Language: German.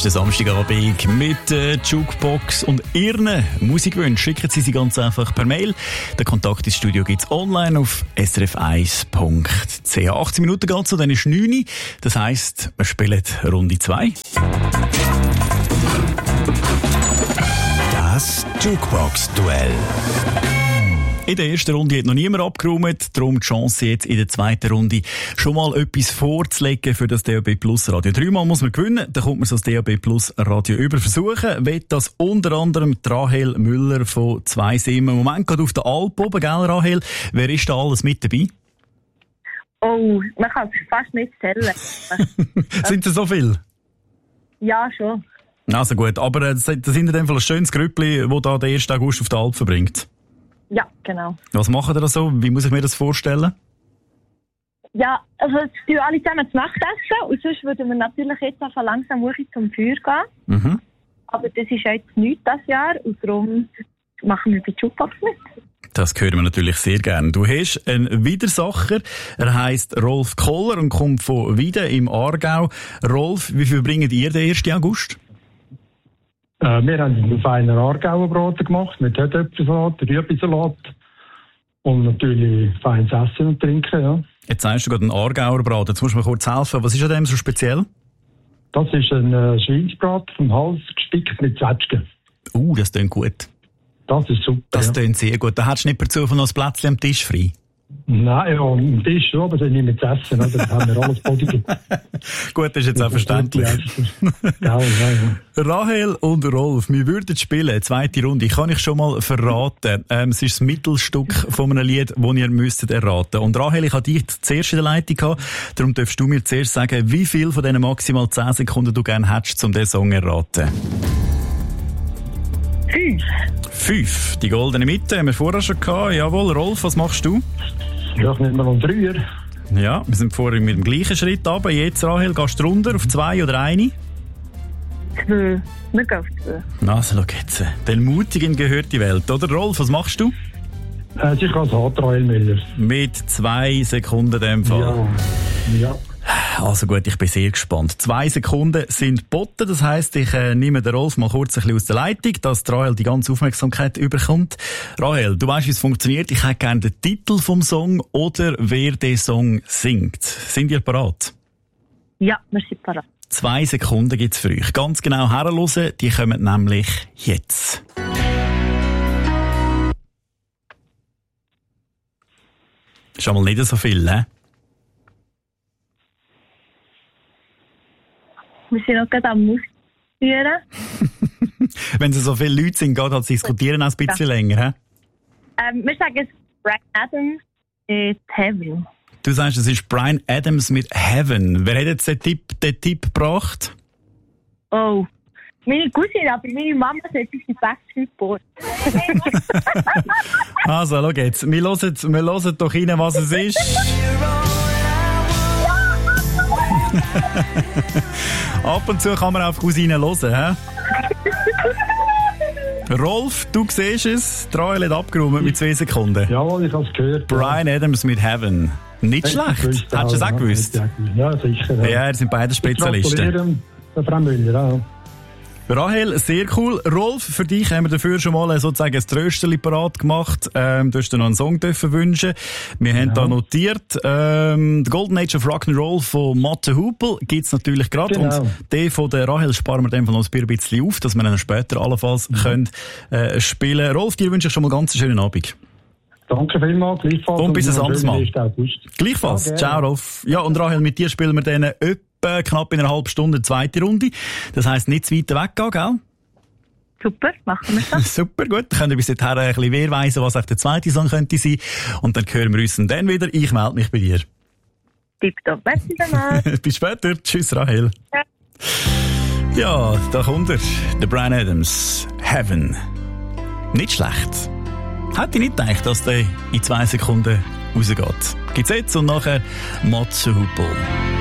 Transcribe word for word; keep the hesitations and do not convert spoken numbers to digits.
ist der Samstagabend mit der Jukebox und Ihren Musikwünschen. Schicken Sie sie ganz einfach per Mail. Den Kontakt ins Studio gibt es online auf s r f eins punkt c h. achtzehn Minuten geht so, dann ist neun Uhr. Das heisst, wir spielen Runde zwei. Das Jukebox-Duell. In der ersten Runde hat noch niemand abgeräumt, darum die Chance jetzt in der zweiten Runde schon mal etwas vorzulegen für das D A B Plus Radio. Dreimal muss man gewinnen, dann kommt man so das D A B Plus Radio über versuchen. Will das unter anderem Rahel Müller von zwei Sim. Im Moment geht auf der Alp oben, gell Rahel? Wer ist da alles mit dabei? Oh, man kann es fast nicht zählen. Sind es so viele? Ja, schon. Also gut, aber das sind in dem Fall ein schönes Grüppli, das da den ersten August auf der Alp verbringt. Ja, genau. Was machen ihr da so? Wie muss ich mir das vorstellen? Ja, also es tun alle zusammen zu Nacht essen und sonst würden wir natürlich jetzt einfach langsam zum Feuer gehen. Mhm. Aber das ist jetzt nichts dieses Jahr und darum machen wir bei Jukebox mit. Das hören wir natürlich sehr gerne. Du hast einen Widersacher, er heisst Rolf Koller und kommt von Wieden im Aargau. Rolf, wie viel bringt ihr den ersten August? Äh, wir haben einen feinen Aargauer Braten gemacht, mit Herdöpfelsalat, Rüebensalat und natürlich feines Essen und Trinken, ja. Jetzt sagst du gerade einen Aargauer Braten. Jetzt musst du mir kurz helfen. Was ist an dem so speziell? Das ist ein äh, Schweinsbraten vom Hals gespickt mit Zwetschgen. Uh, das klingt gut. Das ist super, Das ja. klingt sehr gut. Da hättest du nicht per Zufall noch ein Plätzchen am Tisch frei. Nein, ja, am Tisch schon, aber nicht mit Essen, oder? Das haben wir alles bodig. Gut, das ist jetzt auch verständlich. Ja, ja, ja. Rahel und Rolf, wir würden spielen, zweite Runde. Kann ich schon mal verraten. Ähm, es ist das Mittelstück von einem Lied, das ihr müsstet erraten. Und Rahel, ich habe dich zuerst in der Leitung gehabt, darum darfst du mir zuerst sagen, wie viel von diesen maximal zehn Sekunden du gerne hättest, um diesen Song zu erraten. Fünf. Fünf. Die goldene Mitte haben wir vorher schon gehabt. Jawohl, Rolf, was machst du? Ja, ich nehme mal um Dreier. Ja, wir sind vorher mit dem gleichen Schritt runter. Jetzt, Rahel, gehst du runter auf zwei oder eine? Zwei. Wir gehen auf zwei. Na, also, schau jetzt. Den Mutigen gehört die Welt, oder? Rolf, was machst du? Äh, ich als Rahel Müller. Mit zwei Sekunden in dem Fall. Ja. Ja. Also gut, ich bin sehr gespannt. Zwei Sekunden sind geboten, das heisst, ich äh, nehme den Rolf mal kurz ein bisschen aus der Leitung, dass Rahel die ganze Aufmerksamkeit überkommt. Rahel, du weißt, wie es funktioniert. Ich hätte gerne den Titel vom Song oder wer den Song singt. Sind ihr bereit? Ja, wir sind bereit. Zwei Sekunden gibt's für euch. Ganz genau herhören, die kommen nämlich jetzt. Ist einmal nicht so viel, ne? Wir sind noch gerade am Musik führen. Wenn es so viele Leute sind, geht das Diskutieren auch ein bisschen Ja. länger, hä? Ähm, wir sagen es Bryan Adams mit Heaven. Du sagst, es ist Bryan Adams mit Heaven. Wer hat jetzt den Tipp, den Tipp gebracht? Oh, meine Cousine, aber meine Mama sagt, sie sind Backstreet Boys. Also, schau jetzt. Wir hören, wir hören doch rein, was es ist. Ab und zu kann man auf Cousine hören, hä? Rolf, du siehst es. Die Rahel hat abgeräumt mit zwei Sekunden. Jawohl, ich habe es gehört. Bryan Adams mit Heaven. Nicht schlecht. Hättest du es auch gewusst? Ja, sicher. Ja, ihr sind beide Spezialisten. Gratulieren, Frau Müller, ja. Rahel, sehr cool. Rolf, für dich haben wir dafür schon mal sozusagen ein Trösterli parat gemacht. Ähm, du hast dir noch einen Song dürfen wünschen. Wir haben Ja. da notiert, ähm, The Golden Age of Rock'n'Roll von Mathe Hupel gibt's natürlich gerade. Genau. Und den von der Rahel sparen wir dem Fall noch ein bisschen auf, dass wir ihn später allenfalls mhm. können, äh, spielen. Rolf, dir wünsche ich schon mal ganz einen schönen Abend. Danke vielmals, gleichfalls. Und bis ein anderes Mal. August. Gleichfalls. Ja, ciao, Rolf. Ja, und Rahel, mit dir spielen wir dann etwa knapp in einer halben Stunde eine zweite Runde. Das heisst, nicht zu weit weggehen, gell? Super, machen wir das. Super, gut. Dann könnt ihr bis dahin ein bisschen wehrweisen, was auch der zweite Song könnte sein. Und dann hören wir uns dann wieder. Ich melde mich bei dir. Tipptopp. Merci vielmals. Bis später. Tschüss, Rahel. Ja. Ja, da kommt er. Der Bryan Adams. Heaven. Nicht schlecht. Hätte ich nicht gedacht, dass der in zwei Sekunden rausgeht. Gibt's jetzt und nachher Matze Hupel.